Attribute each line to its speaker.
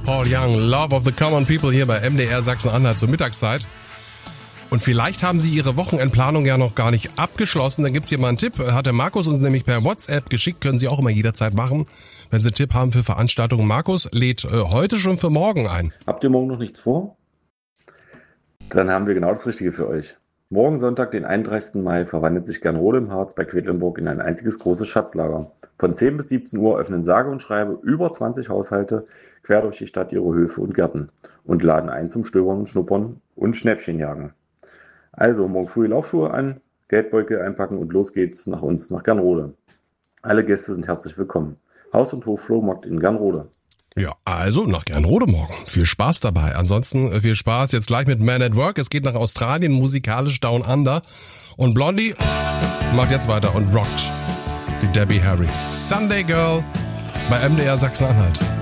Speaker 1: Paul Young, Love of the Common People hier bei MDR Sachsen-Anhalt zur Mittagszeit. Und vielleicht haben Sie Ihre Wochenendplanung ja noch gar nicht abgeschlossen. Dann gibt's hier mal einen Tipp. Hat der Markus uns nämlich per WhatsApp geschickt. Können Sie auch immer jederzeit machen, wenn Sie einen Tipp haben für Veranstaltungen. Markus lädt heute schon für morgen ein.
Speaker 2: Habt ihr morgen noch nichts vor? Dann haben wir genau das Richtige für euch. Morgen Sonntag, den 31. Mai, verwandelt sich Gernrode im Harz bei Quedlinburg in ein einziges großes Schatzlager. Von 10 bis 17 Uhr öffnen sage und schreibe über 20 Haushalte quer durch die Stadt ihre Höfe und Gärten und laden ein zum Stöbern und Schnuppern und Schnäppchenjagen. Also morgen früh Laufschuhe an, Geldbeutel einpacken und los geht's nach uns, nach Gernrode. Alle Gäste sind herzlich willkommen. Haus- und Hof-Flohmarkt in Gernrode.
Speaker 1: Ja, also nach Gernrode morgen. Viel Spaß dabei. Ansonsten viel Spaß jetzt gleich mit Man at Work. Es geht nach Australien, musikalisch Down Under. Und Blondie macht jetzt weiter und rockt die Debbie Harry. Sunday Girl bei MDR Sachsen-Anhalt.